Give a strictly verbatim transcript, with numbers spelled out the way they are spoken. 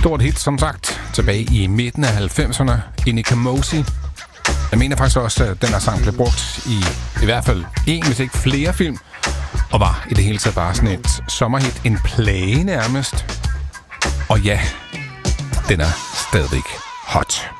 stort hit, som sagt, tilbage i midten af halvfemserne, Inni Kamosi. Jeg mener faktisk også, at den her sang blev brugt i i hvert fald en, hvis ikke flere film, og var i det hele taget bare sådan et sommerhit, en plage nærmest. Og ja, den er stadigvæk hot.